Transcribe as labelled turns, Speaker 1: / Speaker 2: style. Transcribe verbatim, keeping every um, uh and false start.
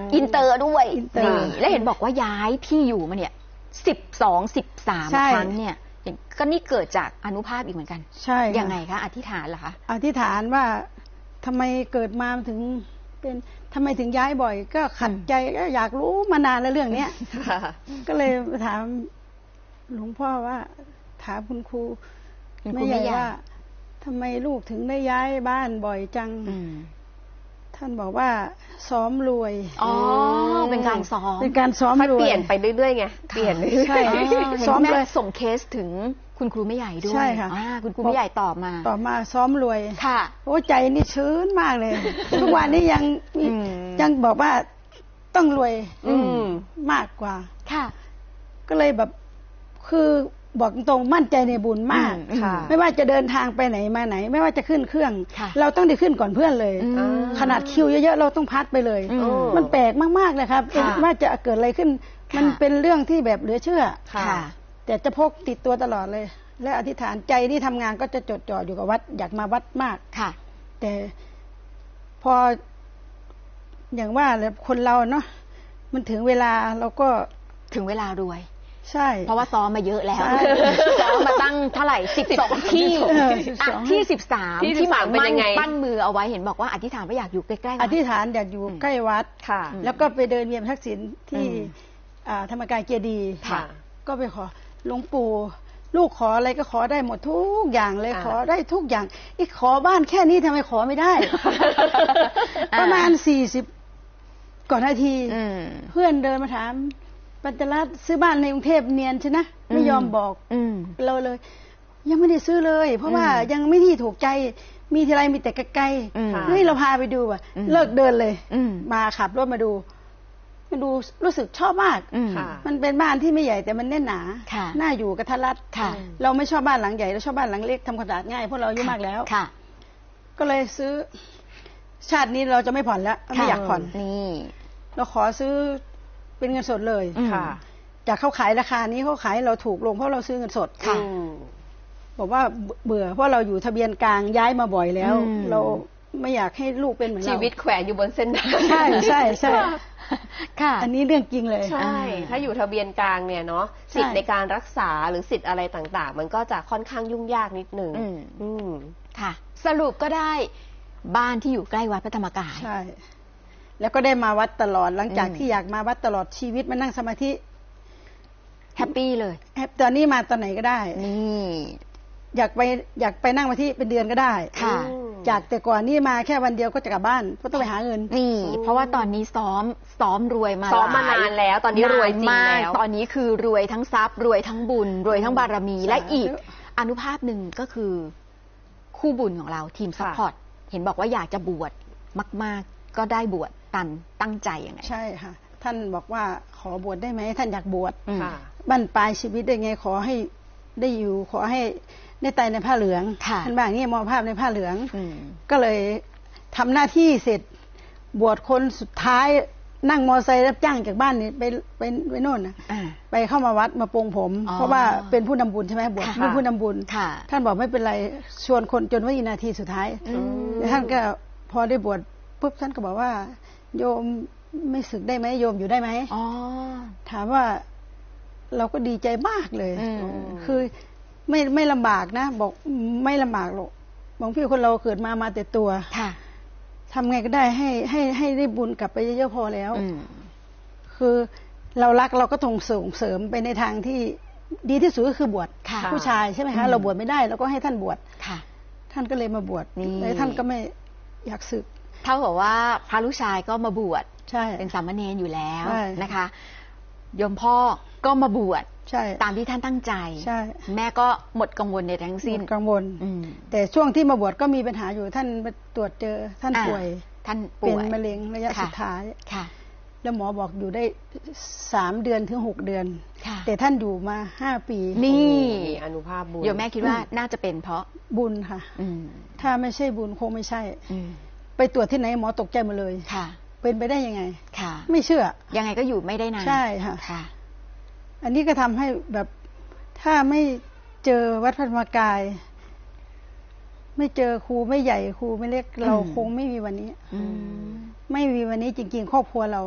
Speaker 1: อินเตอร์ด้วยนี่และเห็นบอกว่าย้ายที่อยู่มาเนี่ยสิบสองสิบสามครั้งเนี่ยก็นี่เกิดจากอานุภาพอีกเหมือนกัน
Speaker 2: ใช่
Speaker 1: ยังไงคะอธิษฐานเหรอคะ
Speaker 2: อธิษฐานว่าทำไมเกิดมาถึงเป็นทำไมถึงย้ายบ่อยก็ขัดใจก็อยากรู้มานานแล้วเรื่องเนี้ยก็เลยถามหลวงพ่อว่าถามคุณครูไม่ใหญ่ว่าทำไมลูกถึงได้ย้ายบ้านบ่อยจังท่านบอกว่าซ้อมรวย
Speaker 1: อ๋อเป็นการซ้อม
Speaker 2: เป็นการซ้อมรวย
Speaker 3: เปลี่ยนไปเรื่อยๆไงเปลี่ยนเรื่อยๆใช่
Speaker 1: ซ้อมเลยส่งเคสถึงคุณครูไม่ใหญ่ด้วย
Speaker 2: ใช่ค่ะ
Speaker 1: คุณครูไม่ใหญ่ตอบมา
Speaker 2: ตอบมาซ้อมรวย
Speaker 1: ค่ะ
Speaker 2: โอ้ใจนี่ชื้นมากเลยทุกวันนี้ยังยังบอกว่าต้องรวยมากกว่า
Speaker 1: ค่ะ
Speaker 2: ก็เลยแบบคือบอกตรงมั่นใจในบุญมากไม่ว่าจะเดินทางไปไหนมาไหนไม่ว่าจะขึ้นเครื่องเราต้องได้ขึ้นก่อนเพื่อนเลยขนาดคิวเยอะๆเราต้องพัดไปเลยมันแปลกมากๆเลยครับว่าจะเกิดอะไรขึ้นมันเป็นเรื่องที่แบบเหลือเชื่อแต่จะพกติดตัวตลอดเลยและอธิษฐานใจที่ทำงานก็จะจดจ่ออยู่กับวัดอยากมาวัดมาก
Speaker 1: ค่ะ
Speaker 2: แต่พออย่างว่าเลยคนเราเนาะมันถึงเวลาเราก็
Speaker 1: ถึงเวลารวย
Speaker 2: ใช่
Speaker 1: เพราะว่าซ้อมมาเยอะแล้วซ้อมมาตั้งเท่าไหร่สิบสองที่ที่สิบสามที่หมายมั่นปั้นมือเอาไว้เห็นบอกว่าอธิษฐานว่าอยากอยู่ใกล้ๆ
Speaker 2: อธิษฐานอยากอยู่ใกล้วัด
Speaker 1: ค่ะ
Speaker 2: แล้วก็ไปเดินเวียนทักษิณที่ธรรมกายเจดีย์ก็ไปขอหลวงปู่ลูกขออะไรก็ขอได้หมดทุกอย่างเลยขอได้ทุกอย่างอีกขอบ้านแค่นี้ทำไมขอไม่ได้ประมาณสี่สิบก่อนนาทีเพื่อนเดินมาถามปัญจรัตน์ซื้อบ้านในกรุงเทพเนียนใช่นะไม่ยอมบอกเราเลยยังไม่ได้ซื้อเลยเพราะว่ายังไม่ที่ถูกใจมีทีไรมีแต่ไกลๆเฮ้ยเราพาไปดูอ่ะเลิกเดินเลยมาขับรถมาดูมาดูรู้สึกชอบมากมันเป็นบ้านที่ไม่ใหญ่แต่มันแน่นหนาน่าอยู่กระทัดรัดเราไม่ชอบบ้านหลังใหญ่เราชอบบ้านหลังเล็กทำความสะอาดง่ายเพราะเราอายุมากแล้วก็เลยซื้อชาตินี้เราจะไม่ผ่อนแล้วไม่อยากผ่อน
Speaker 1: นี่
Speaker 2: เราขอซื้อเป็นเงินสดเลยค่ะจากเขาขายราคานี้เขาขายเราถูกลงเพราะเราซื้อเงินสด
Speaker 1: ค่ะ
Speaker 2: บอกว่าเบื่อเพราะเราอยู่ทะเบียนกลางย้ายมาบ่อยแล้วเราไม่อยากให้ลูกเป็นเหมือนเรา
Speaker 3: ชีวิตแขวนอยู่บนเส้นทาง
Speaker 2: ใช่ใช่ใช่
Speaker 1: ค่ะ
Speaker 2: อันนี้เรื่องจริงเลย
Speaker 3: ใช่ถ้าอยู่ทะเบียนกลางเนี่ยเนาะสิทธิ์ในการรักษาหรือสิทธิ์อะไรต่างๆมันก็จะค่อนข้างยุ่งยากนิดนึง
Speaker 1: อืมค่ะสรุปก็ได้บ้านที่อยู่ใกล้วัดพระธรรมกาย
Speaker 2: ใช่แล้วก็ได้มาวัดตลอดหลังจากที่อยากมาวัดตลอดชีวิตมานั่งสมาธิ
Speaker 1: แฮปปี้เลย
Speaker 2: แฮปตอนนี้มาตอนไหนก็ได้
Speaker 1: นี่
Speaker 2: อยากไปอยากไปนั่งสมาธิเป็นเดือนก็ได้
Speaker 1: ค่ะ
Speaker 2: จากแต่ก่อนนี่มาแค่วันเดียวก็จะกลับบ้านเพราะต้องไปหาเงิน
Speaker 1: นี่เพราะว่าตอนนี้ซ้อมซ้อมรวยมา
Speaker 3: ซ้อมมานานแล้วตอนนี้รวยจริงแล้ว
Speaker 1: ตอนนี้คือรวยทั้งทรัพย์รวยทั้งบุญรวยทั้งบารมีและอีกอนุภาพหนึ่งก็คือคู่บุญของเราทีมซัพพอร์ตเห็นบอกว่าอยากจะบวชมากๆก็ได้บวชตันตั้งใจยังไง
Speaker 2: ใช่ค่ะท่านบอกว่าขอบวชได้ไหมท่านอยากบวชบั้นปลายชีวิตได้ไงขอให้ได้อยู่ขอให้ได้ตายในผ้าเหลืองท่านบอกงี้มองภาพในผ้าเหลืองก็เลยทำหน้าที่เสร็จบวชคนสุดท้ายนั่งมอเตอร์ไซค์รับจ้างจากบ้านนี่ไปไปไปโน่นนะไปเข้ามาวัดมาปรงผมเพราะว่าเป็นผู้นำบุญใช่ไหมบวชเป็นผู้นำบุญท่านบอกไม่เป็นไรชวนคนจนวินาทีสุดท้ายแล้วท่านก็พอได้บวชปุ๊บท่านก็บอกว่าโยมไม่สึกได้ไหมโยมอยู่ได้ไหมถามว่าเราก็ดีใจมากเลยคือไม่ไม่ลำบากนะบอกไม่ลำบากหรอกบอกพี่คนเราเกิดมามาแต่ตัวทำไงก็ได้ให้ให้ให้ได้บุญกลับไปเยอะๆพอแล้วคือเรารักเราก็ต้องส่งเสริมไปในทางที่ดีที่สุดก็คือบวชผู้ชายใช่ไหมคะเราบวชไม่ได้เราก็ให้ท่านบวชท่านก็เลยมาบวชแล้วท่านก็ไม่อยากสึก
Speaker 1: เท่ากับว่าพระลูกชายก็มาบวช
Speaker 2: ใช่
Speaker 1: เป็นสามเณรอยู่แล้วนะคะโยมพ่อก็มาบวชตามที่ท่านตั้งใจแม่ก็หมดกังวลในทั้งสิ้น
Speaker 2: กังวลแต่ช่วงที่มาบวชก็มีปัญหาอยู่ท่านมาตรวจเจอท่านป่วย
Speaker 1: ท่านป่วย
Speaker 2: เป็นมะเร็งระยะสุดท้ายแล้วหมอบอกอยู่ได้สามเดือนถึงหกเดือนแต่ท่านอยู่มาห้าปี
Speaker 1: นี่
Speaker 3: อนุภาพบุญ
Speaker 1: โยมแม่คิดว่าน่าจะเป็นเพราะ
Speaker 2: บุญค่ะถ้าไม่ใช่บุญคงไม่ใช่ไปตรวจที่ไหนหมอตกใจหมดเลยเป็นไปได้ยังไงไม่เชื่อ
Speaker 1: ยังไงก็อยู่ไม่ได้นาน
Speaker 2: ใช่ค่ะอันนี้ก็ทำให้แบบถ้าไม่เจอวัดพระธรรมกายไม่เจอครูไม่ใหญ่ครูไม่เล็กเราคงไม่มีวันนี้ไม่มีวันนี้จริงๆครอบครัวเรา